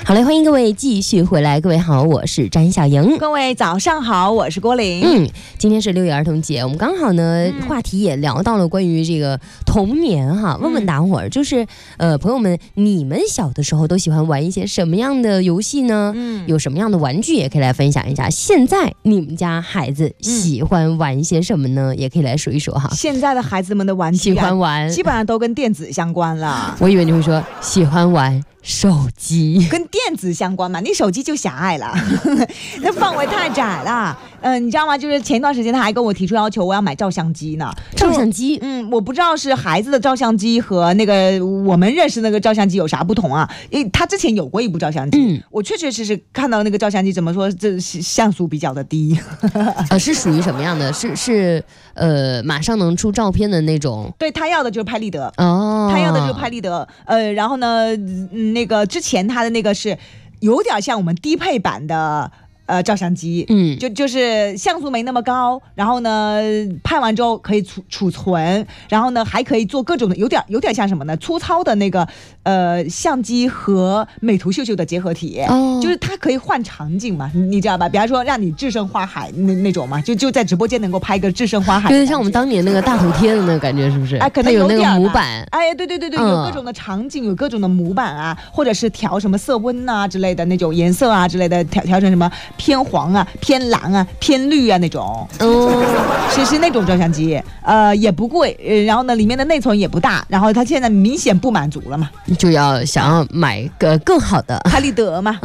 好嘞，欢迎各位继续回来。各位好，我是詹小莹。 各位早上好，我是郭玲。 今天是6月儿童节，我们刚好呢，话题也聊到了关于这个童年哈。问问大伙儿，就是朋友们，你们小的时候都喜欢玩一些什么样的游戏呢？有什么样的玩具也可以来分享一下。现在你们家孩子喜欢玩一些什么呢？也可以来说一说哈。 现在的孩子们的玩具喜欢玩， 基本上都跟电子相关了。 我以为你会说喜欢玩手机， 跟电子相关嘛，你手机就狭隘了，那范围太窄了。你知道吗？就是前一段时间他还跟我提出要求，我要买照相机呢。 照相机， 我不知道是孩子的照相机和那个我们认识那个照相机有啥不同啊？因为他之前有过一部照相机，我确确实实看到那个照相机，怎么说，这像素比较的低。 是属于什么样的？是马上能出照片的那种？ 对，他要的就是拍立得哦， 他要的就是拍立得。然后呢，那个之前他的那个是有点像我们低配版的照相机，就是像素没那么高，然后呢拍完之后可以储存，然后呢还可以做各种的，有点像什么呢？粗糙的那个相机和美图秀秀的结合体，就是它可以换场景嘛，你知道吧？比方说让你置身花海那种嘛，就在直播间能够拍个置身花海， 有点像我们当年那个大头贴的那个感觉，是不是？ 可能有那个模板， 对，有各种的场景，有各种的模板啊，或者是调什么色温啊之类的那种颜色啊之类的，调成什么偏黄啊、偏蓝啊、偏绿啊那种，是那种照相机，也不贵，然后呢里面的内存也不大，然后它现在明显不满足了嘛， 就想要买个更好的拍立得嘛，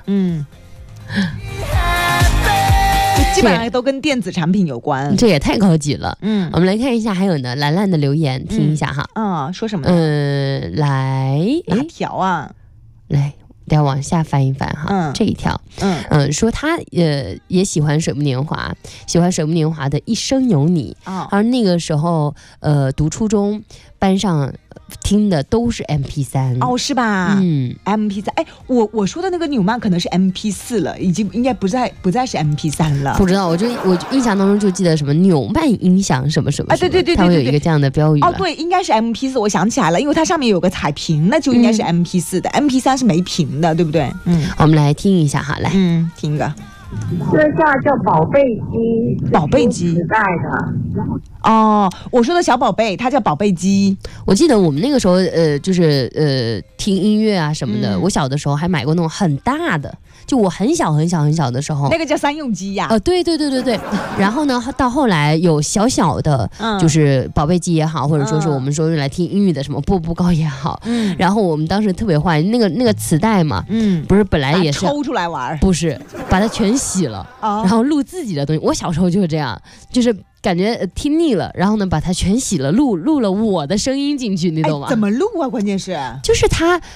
基本上都跟电子产品有关， 这也太高级了。我们来看一下，还有呢，兰兰的留言，听一下哈。说什么？ 来哪条啊？ 来。再往下翻一翻哈，这一条，说他也喜欢水木年华，喜欢水木年华的《一生有你》而那个时候读初中，班上听的都是 MP3 是吧？MP3，我说的那个纽曼可能是 MP4 了，已经应该不再是 MP3 了。 不知道，我印象当中就记得什么纽曼音响什么什么， 对， 它会有一个这样的标语。 对，应该是 MP4，我想起来了，因为它上面有个彩屏，那就应该是 MP4 的，MP3 是没屏的，对不对？ 我们来听一下哈，来， 听一个。 这下叫宝贝机， 宝贝机时代的。 我说的小宝贝，它叫宝贝机。 我记得我们那个时候，就是听音乐啊什么的。我小的时候还买过那种很大的，就我很小的时候， 那个叫三用机呀。 对。然后呢，到后来有小小的，就是宝贝机也好，或者说是我们说用来听音乐的什么步步高也好。然后我们当时特别坏，那个磁带嘛，不是本来也是抽出来玩， 不是把它全洗了，然后录自己的东西。我小时候就是这样，就是感觉听腻了，然后呢把它全洗了，录了我的声音进去，你懂吗？ 怎么录啊？关键是就是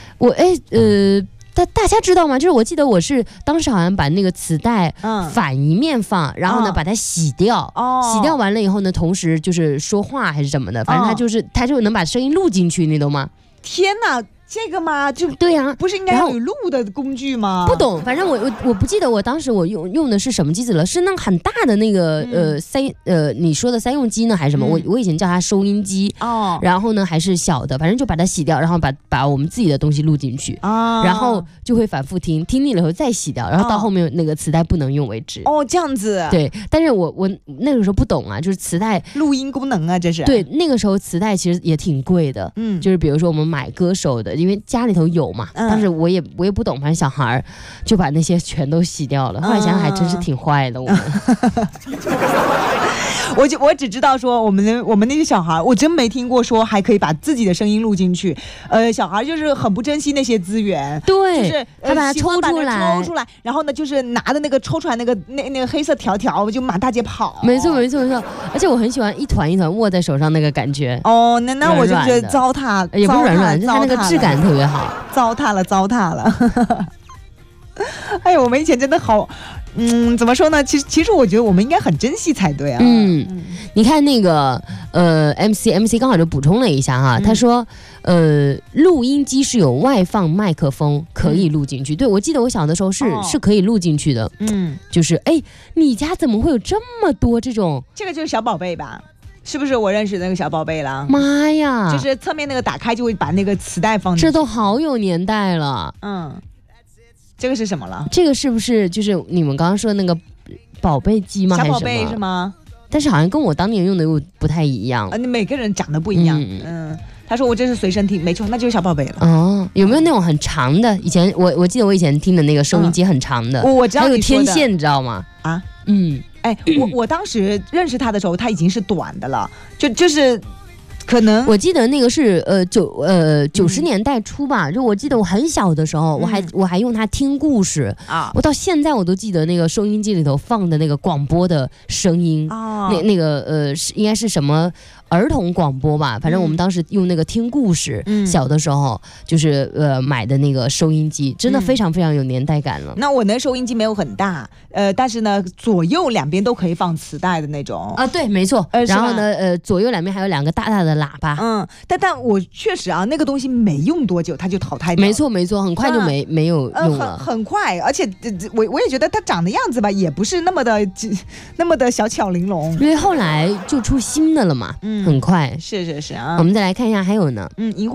大家知道吗？就是我记得我是当时好像把那个磁带反一面放，然后呢把它洗掉，洗掉完了以后呢，同时就是说话还是什么的，反正它就能把声音录进去，你懂吗？ 天哪！这个嘛，就对呀， 不是应该有录的工具吗？ 不懂，反正我不记得我当时我用的是什么机子了，是那很大的那个你说的三用机呢，还是什么？我以前叫它收音机然后呢还是小的，反正就把它洗掉，然后把我们自己的东西录进去然后就会反复听腻了以后再洗掉，然后到后面那个磁带不能用为止。 这样子。 对，但是我那个时候不懂啊，就是磁带录音功能啊，这是。 对，那个时候磁带其实也挺贵的，就是比如说我们买歌手的。因为家里头有嘛，但是我也不懂，反正小孩就把那些全都洗掉了。后来想想还真是挺坏的，我们。 我只知道说我们那些小孩，我真没听过说还可以把自己的声音录进去。小孩就是很不珍惜那些资源， 对， 就是他把它抽出来， 然后呢就是拿着那个抽出来那个黑色条条就满大街跑。 没错，而且我很喜欢一团一团握在手上那个感觉。 那我就觉得糟蹋， 也不是软，它那个质感特别好， 糟蹋了。哎呦，我们以前真的好，怎么说呢？其实我觉得我们应该很珍惜才对啊。 你看那个MC 刚好就补充了一下哈，他说录音机是有外放麦克风可以录进去。对，我记得我小的时候是可以录进去的。就是你家怎么会有这么多这种？ 这个就是小宝贝吧？是不是我认识的那个小宝贝了？ 妈呀！ 就是侧面那个打开就会把那个磁带放进去。 这都好有年代了。 这个是什么了？ 这个是不是就是你们刚刚说的那个宝贝机吗？ 小宝贝是吗？ 但是好像跟我当年用的又不太一样。 你每个人长得不一样。他说我这是随身听，没错，那就是小宝贝了。 哦，有没有那种很长的？以前我记得我以前听的那个收音机很长的， 我知道还有天线，你知道吗？ 啊，我当时认识他的时候，他已经是短的了，就是。可能我记得那个是90年代初吧，就我记得我很小的时候，我还用它听故事啊，我到现在我都记得那个收音机里头放的那个广播的声音啊，那个应该是什么儿童广播吧，反正我们当时用那个听故事，小的时候就是买的那个收音机，真的非常非常有年代感了。 那我那收音机没有很大，但是呢左右两边都可以放磁带的那种啊，对，没错。然后呢左右两边还有2个大大的喇叭， 但我确实啊，那个东西没用多久它就淘汰掉了。 没错没错，很快就没有用了， 很快，而且我也觉得它长的样子吧，也不是那么的小巧玲珑， 因为后来就出新的了嘛，很快。 是啊。 我们再来看一下还有呢， 萤火